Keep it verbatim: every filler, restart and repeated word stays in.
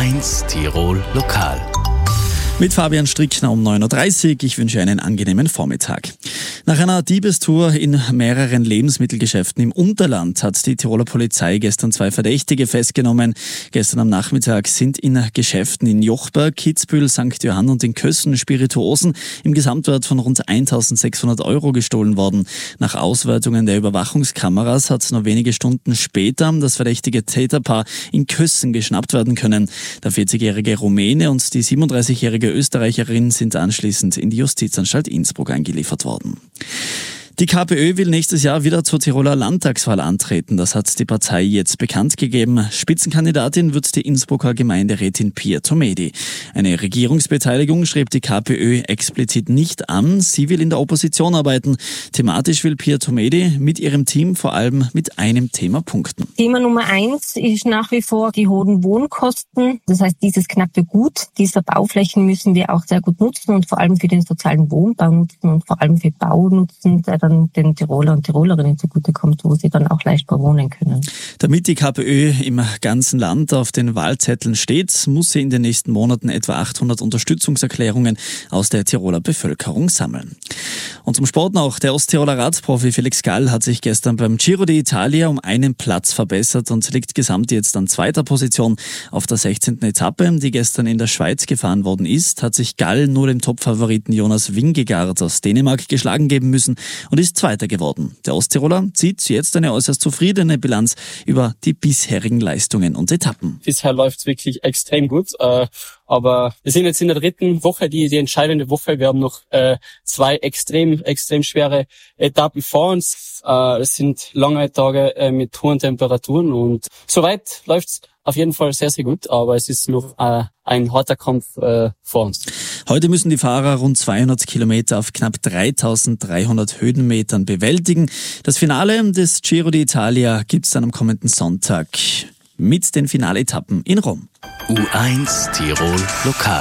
eins Tirol Lokal. Mit Fabian Strickner um neun Uhr dreißig. Ich wünsche einen angenehmen Vormittag. Nach einer Diebestour in mehreren Lebensmittelgeschäften im Unterland hat die Tiroler Polizei gestern zwei Verdächtige festgenommen. Gestern am Nachmittag sind in Geschäften in Jochberg, Kitzbühel, Sankt Johann und in Kössen Spirituosen im Gesamtwert von rund eintausendsechshundert Euro gestohlen worden. Nach Auswertungen der Überwachungskameras hat nur wenige Stunden später das verdächtige Täterpaar in Kössen geschnappt werden können. Der vierzigjährige Rumäne und die siebenunddreißigjährige Österreicherin sind anschließend in die Justizanstalt Innsbruck eingeliefert worden. Die KPÖ will nächstes Jahr wieder zur Tiroler Landtagswahl antreten. Das hat die Partei jetzt bekannt gegeben. Spitzenkandidatin wird die Innsbrucker Gemeinderätin Pia Tomedi. Eine Regierungsbeteiligung schrieb die KPÖ explizit nicht an. Sie will in der Opposition arbeiten. Thematisch will Pia Tomedi mit ihrem Team vor allem mit einem Thema punkten. Thema Nummer eins ist nach wie vor die hohen Wohnkosten. Das heißt, dieses knappe Gut dieser Bauflächen müssen wir auch sehr gut nutzen und vor allem für den sozialen Wohnbau nutzen und vor allem für Bau nutzen, der dann den Tiroler und Tirolerinnen zugutekommt, wo sie dann auch leichter wohnen können. Damit die KPÖ im ganzen Land auf den Wahlzetteln steht, muss sie in den nächsten Monaten etwa achthundert Unterstützungserklärungen aus der Tiroler Bevölkerung sammeln. Und zum Sport noch. Der Osttiroler Radprofi Felix Gall hat sich gestern beim Giro d'Italia um einen Platz verbessert und liegt gesamt jetzt an zweiter Position. Auf der sechzehnten Etappe, die gestern in der Schweiz gefahren worden ist, hat sich Gall nur dem Topfavoriten Jonas Vingegaard aus Dänemark geschlagen geben müssen und ist Zweiter geworden. Der Osttiroler zieht jetzt eine äußerst zufriedene Bilanz über die bisherigen Leistungen und Etappen. Bisher läuft's wirklich extrem gut, äh, aber wir sind jetzt in der dritten Woche, die die entscheidende Woche. Wir haben noch äh, zwei extrem extrem schwere Etappen vor uns. Äh, es sind lange Tage äh, mit hohen Temperaturen und soweit läuft's auf jeden Fall sehr, sehr gut, aber es ist noch äh, ein harter Kampf äh, vor uns. Heute müssen die Fahrer rund zweihundert Kilometer auf knapp dreitausenddreihundert Höhenmetern bewältigen. Das Finale des Giro d'Italia gibt's dann am kommenden Sonntag mit den Finaletappen in Rom. U eins Tirol Lokal.